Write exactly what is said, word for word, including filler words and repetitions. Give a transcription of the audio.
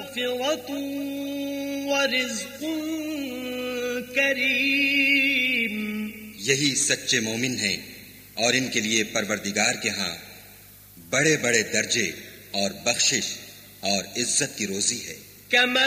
मग़फ़िरतुन व रिज़्क़ुन करीम। यही सच्चे मोमिन हैं और इनके लिए परवरदिगार के यहाँ बड़े बड़े दर्जे और बख्शिश और इज्जत की रोजी है।